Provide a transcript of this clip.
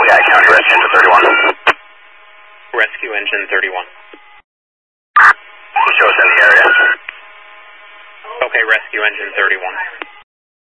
Lehigh County, Rescue Engine 31. Rescue Engine 31. Show us in the area. Okay, Rescue Engine 31.